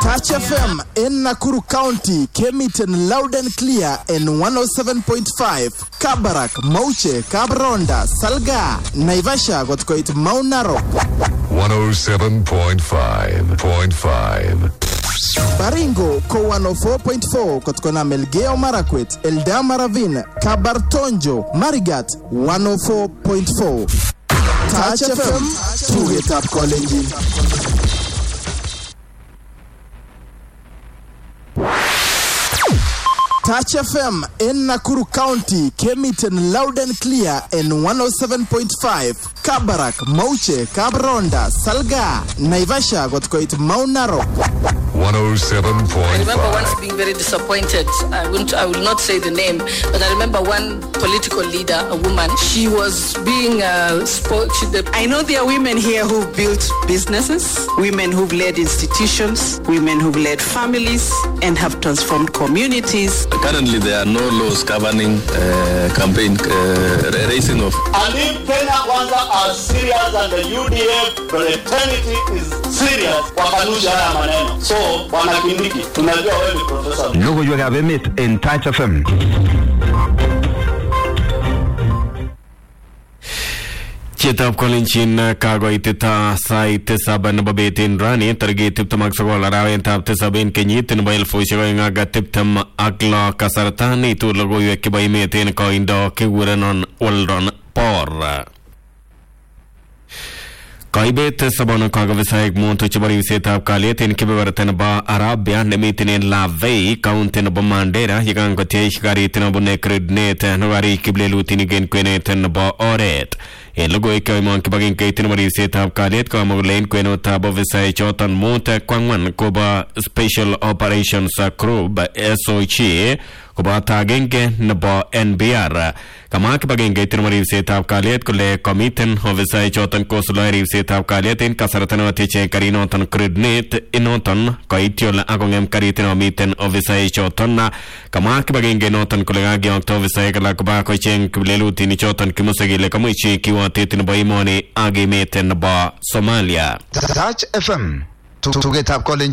Touch FM in Nakuru County came it in loud and clear in 107.5. Kabarak, Mauche, Kabronda, Salga, Naivasha got quite Mount Narok. 107.5. Baringo ko 104.4 kotkona Melgeo Marakwet, Eldama Ravine, Kabartonjo, Marigat 104.4. Touch FM, to get up calling. Touch FM in Nakuru County came it in loud and clear in 107.5. Kabarak, Mauche, Kabronda, Salga, Naivasha got quite Mount Narok. 107.5. I remember once being very disappointed. I will not say the name, but I remember one political leader, a woman. She was being I know there are women here who've built businesses, women who've led institutions, women who've led families, and have transformed communities. Currently, there are no laws governing campaign raising of. And if Kenya Kwanza are serious and the UDF fraternity is serious, wakanusha haya maneno. So, wanakindiki, tunajua wewe ni professor. Logo you have met in Touch FM. Chitap Kolinchin Kagoitita Site Saban Babetin Rani, Targetip Tamaxola Raven Tap Tesabin Kenyit and Bail Fushing Agatiptum Akla Kasartani to Logo Yakibai Metin Koindo Kiwuran on Waldron Por. Kaibet Sabana Kagavisai Monto Chibari Setap Kalit in Kibaratan Ba Arabia, Nemitin in La Vey, Count in Bomandera, Yagango Tesh Garitin Abunekrid Net, Novari Kiblelutin again Quenet Ba Oret. Logo Ikaimon Kibagin Kaitin Mari Setap Kalit, Kamulain Queno Tabo Visai Chotan Monte Kwangman Koba Special Operations Crew by SOC. Kubata Genke Nabo NBR. Kamak Bagin Gator Mari Setap Kalit, Kule Committee Hovisai Chotan Kosulari Setap Kalit in Kasaratano Tiche Karinoton Crednet Inoton, Kaitiola Agongem Karitino Mitten Ovisai Chotona, Kamak Bagin Genoton Kulegagi Octovisai Kalakabako Chen Kulelu Tinichotan Kimusagi Lekamuchi Kiwa Titin Boimoni Agi Mitten Ba Somalia. Touch FM to get up calling.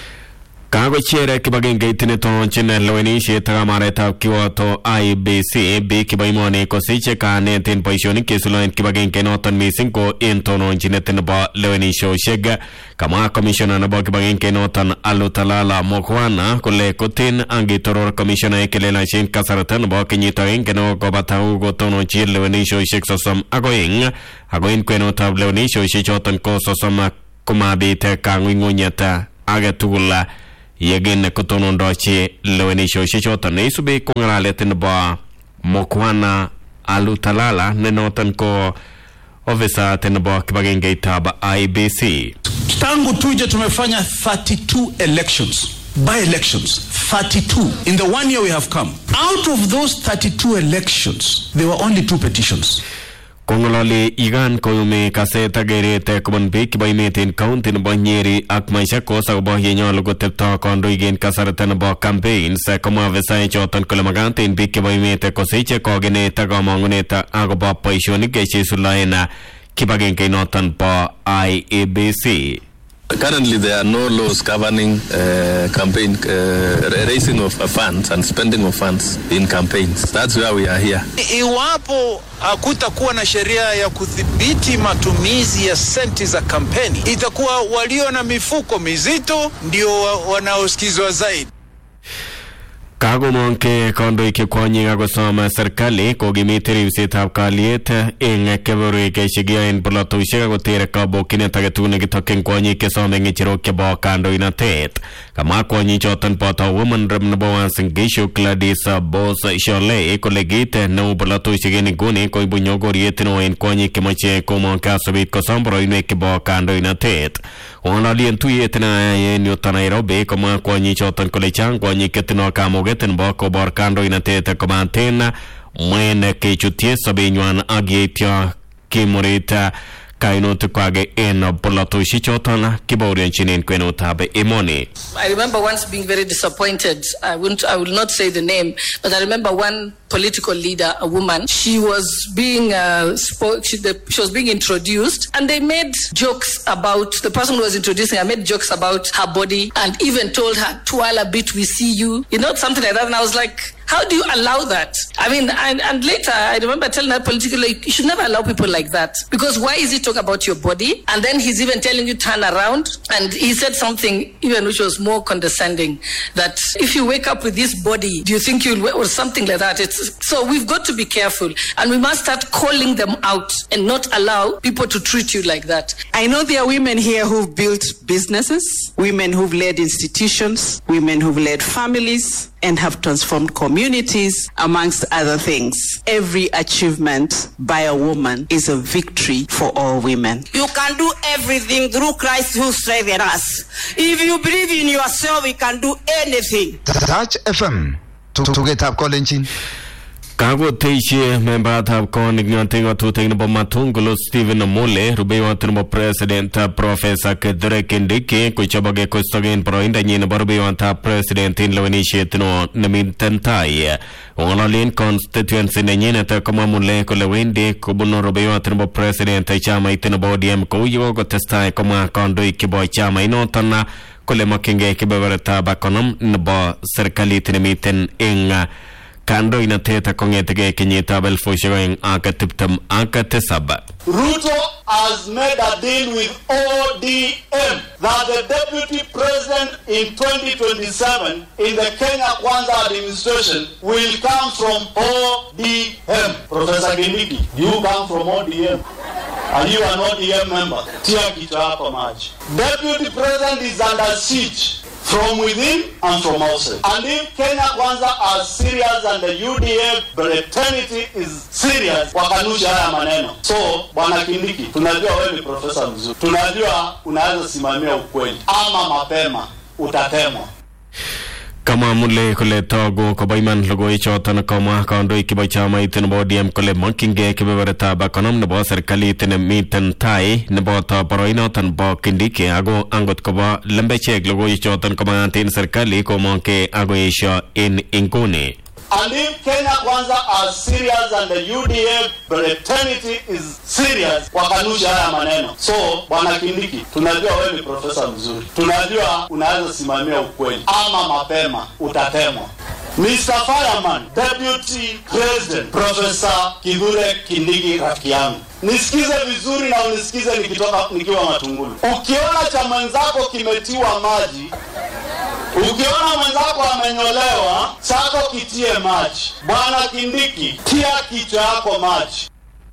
Kago chere kibagin gaitine ton chine loeni sheta mareta Kyoto IBC be kibaimone kosiche kane tin paishoni kesuloin kibagin kenoton missing ko intonon chinetin ba loeni show shega kama commissioner na ba kibagin kenoton alutalala mokwana kule kutin angi toror commissioner kelela shin kasaratan ba kinyitoin keno ko batau go tonon chi loeni show shek sosom agoin kenotab loeni show shichoton ko sosom kumabite kangwingonyata agatula Yagin Kotonon Doche, Loeni Shoshichotan, Nesube Kongraletin Ba, Mokwana, Alutalala, Nenotan Ko, Ovisa Tenaba Kibagin Tab IBC. Tangu tuje tumefanya 32 elections, by-elections, 32. In the 1 year we have come. Out of those 32 elections, there were only 2 petitions. Kongololi igan koyume kaseta gerete kubon bik by metin countin banyeri akmaisha kosa bo yenyo go tepta kondo igen kasaratan bo campaigns koma vesai chotan kulamagante in bik by mete kosiche kogene tagamonguneta agoba paishoni gechi sulaina kibagen kenotan bo IABC. Currently, there are no laws governing campaign raising of funds and spending of funds in campaigns. That's where we are here. Iwapo hakutakuwa na sheria ya kudhibiti matumizi ya senti za kampeni, itakuwa walio na mifuko mizito ndio wanaosikizwa zaidi. Kago monke kondo ike kwanyi gago soma serikali kogi mitiri usitab kaliet inge kevori ke shigia in pulato ishega go tere kabo kine tagetune gitoken kwanyi ke some ngichiro ke ba kando inatet kama kwanyi chotan pata woman rem nabawan singishu Gladys Boss Shole kolegite no pulato ishege ni guni koi bunyogo rietino in kwanyi ke mache komonka sobit ko sombro ine ke ba kando inatet ona lientu yetena yen yota Nairobi kama kwanyi chotan kolechang kwanyi ketino kamo Geten bako barkando inatete komantena mwene kechutie sabinywan agietia kimurita kainutik kwake en polotoshek choton kibaorionchinen kwenutab emoni. I remember once being very disappointed. I will not say the name, but I remember one political leader, a woman. She was being she was being introduced, and they made jokes about the person who was introducing her. Made jokes about her body, and even told her, "Tuala bit, we see you," something like that. And I was like, how do you allow that? I mean, and later I remember telling her politically, you should never allow people like that, because why is he talking about your body? And then he's even telling you turn around, and he said something even which was more condescending, that if you wake up with this body, do you think you'll, or something like that. So we've got to be careful, and we must start calling them out and not allow people to treat you like that. I know there are women here who've built businesses, women who've led institutions, women who've led families, and have transformed communities, amongst other things. Every achievement by a woman is a victory for all women. You can do everything through Christ who strengthens us. If you believe in yourself, you can do anything. Touch FM. To get up calling. Kago teishe membatab konik nyotengo tuteng nebo Matungulu Stephen Omole rubeiwot nebo President Professor Kithure Kindiki kuchobage kustogen proinda nyine borubeiwotab President in lewenishet no nemiten tai Ongalin constituency na nyine ta kama mule kule wendi kubuno rubeiwot nebo President chama ite nebo ODM kuyo kutestai kama kondoi kibo chama inotana kule makinge kibeberta bakonom nebo serikali tinemiten inga Kando inateta kongetege kenyitab 2027. Ruto has made a deal with ODM that the deputy president in 2027 in the Kenya Kwanza administration will come from ODM. Professor Kindiki, you come from ODM. And you are an ODM member. Tia kichwa hapa maji. Deputy president is under siege from within and from outside. And if Kenya Kwanza are serious and the UDF fraternity is serious, wakanusha haya maneno. So, Bwana Kindiki, tunajua wewe ni profesa mzuri. Tunajua unaweza simamia ukweli. Ama mapema, utatemwa. Kama mule kule togo kobaiman logo ichotan koma kondoi kibo chama ite nebo ODM kule makinge kibeberta bakonom nebo serikali ite miten tai nebo ta paroinotan bo Kindiki ago angot kobo lembechek logo ichotan koma antin serikali komonke ago isho in inguni. And if Kenya Kwanza are serious and the UDF fraternity is serious, wakanusha haya maneno. So, Bwana Kindiki, tunajua wewe ni profesa mzuri. Tunajua unaweza simamia ukweli. Ama mapema, utatemwa. Mr. Fireman, Deputy President, Professor Kithure Kindiki rafiki yangu. Nisikize vizuri na unisikize nikiwa Matungulu. Ukiona cha mwenzako kimetiwa maji, ukiona mwenzako amenyolewa, chako kitie maji. Bwana Kindiki, tia kichwa yako maji.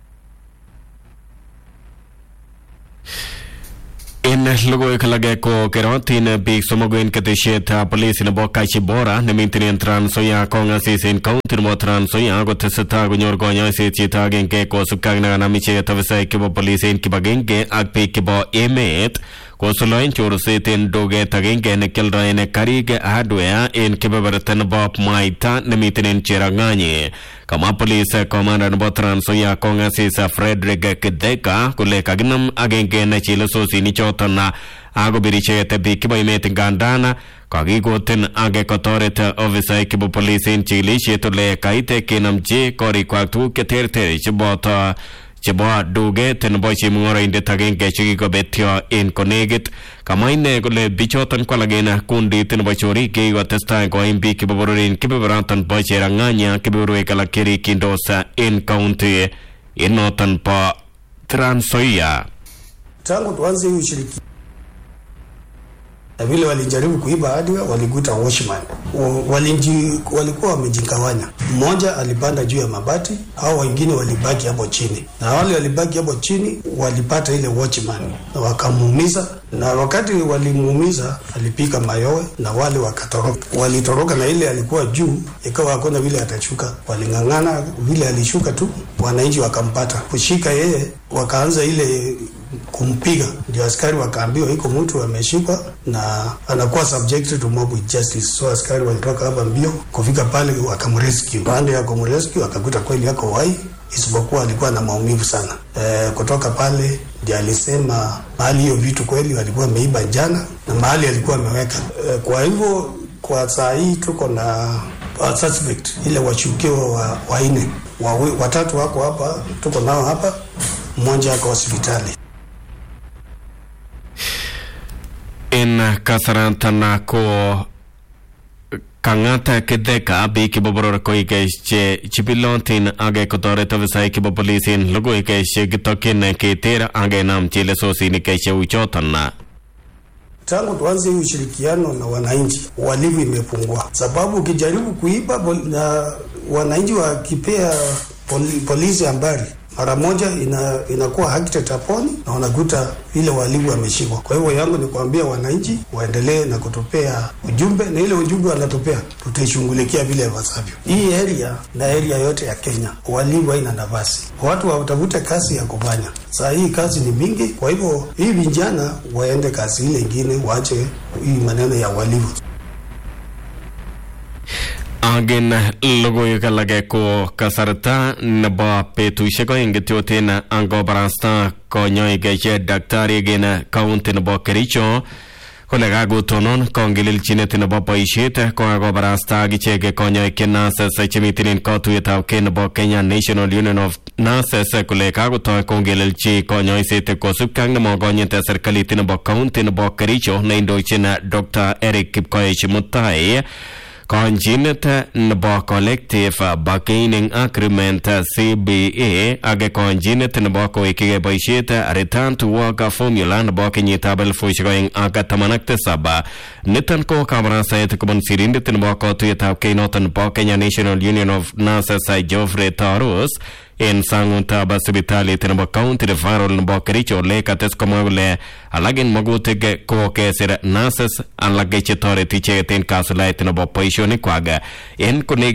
In logo kalage ko kerotin big somogoin katisheta police na boka chibora na mintini Transoya konga sisin county mo Transoya go tesata go nyor go nya se chita genge ko sukagna na miche tavsai kibo police in kibagenge agpe kibo emet ko soloin choro seten doge tagenge ne kelra ne karige hardware in kibeberten bop maita na mintini chiranganye kama police commander no Transoya konga sisa Frederick Kideka kule kagnam agenge na chilo sosi ni tona ago birichete bikibo imete gandana kagigoten age kotoret officer kibo police in Chile chetole kaite kenamje kori kwatu keterte chibota chebo duge tenbochi mungora inde tagenge chiko betio in konegit kama ine kole bichotan kwalagena kundi tenbochori ke watesta ko imbi kibo bororin kibo barantan bochera nganya kibo ruekala kiri kindosa in county inotan pa Transoya. Tangu tuanze ushiriki na vile walijaribu kuiba hardware walikuta watchman walikuwa wamejikawanya. Mmoja alipanda juu ya mabati au wengine walibaki hapo chini, na wale walibaki hapo chini walipata ile watchman na wakamuumiza, na wakati walimuumiza alipika mayowe na wale walitoroka na ile alikuwa juu ikawa hakuna vile atashuka. Walingangana vile alishuka tu wananchi wakampata kushika yeye, wakaanza ile kumpiga, ndio askari wakaambiwa iko mtu ameshikwa na anakuwa subjected to mob justice. So askari walitoka hapa mbio kufika pale wakamrescue. Baada ya kumrescue akakuta kweli yako wai, isipokuwa alikuwa na maumivu sana. Kutoka pale ndiye alisema mahali hiyo vitu kweli walikuwa wameiba jana na mahali alikuwa ameweka. Kwa hivyo kwa saa hii tuko na suspect ile washukiwa wanne. Watatu wako hapa, tuko nao hapa, mmoja ako hospitali. In kasarantana ko kangata kedeka biki boboror ko ikesche chipilotin age kotoreta visai ki polisin logo ikesche gitokin ketera age nam chile sosini kesche uchotanna. Tangu tuanze ushirikiano na wananchi, uhalifu imepungua. Sababu ukijaribu kuiba na wananchi wakipea polisi habari, mara moja inakuwa haki taponi na unakuta ile walimu wameshikwa. Kwa hivyo yangu ni kuambia wananchi waendelee na kutupea ujumbe, na ile ujumbe wanatupea tutaishughulikia vile pasavyo. Hii area na area yote ya Kenya walimu haina nafasi. Watu watafute kazi ya kufanya. Saa hii kazi ni mingi, kwa hivyo hii vijana waende kazi ile nyingine, waache hii maneno ya walimu. Agen logo kalage ko kasarta naba petusheko ingetiotena ango barasta ko nyoige daktari gena kaunti naba Kericho kolega gutonon kongilil chinete naba paishete ko ango barasta gichege ko nyoike nasa chemitin ko tuyeta naba Kenya National Union of Nurses kolega gutoy kongilil chi ko nyoisete ko subkang namo gonyete serikali tinaba kaunti naba Kericho na indochina Dr. Eric Kipkoech Mutai Conjinet naba collective bargaining agreement CBA age conjinet naba ko ikige baisheta return to work formula naba kenyitabel fushgoing aga tamanakte saba nitan ko kamera sayet kubon sirindet naba ko tuyetab keinotan naba Kenya National Union of Nurses Geoffrey Tarus in sangunta basibitali tinaba county referral naba Kericho le kates komole alagin magutige ko kesir nurses alage chitore tiche ten kasulait naba paishoni kwaga en